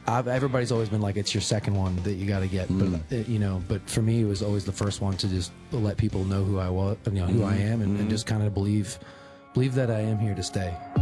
everybody's always been like, it's your second one that you got to get, but you know, but for me, it was always the first one to just let people know who I was, you know, who I am, and just kind of believe that I am here to stay.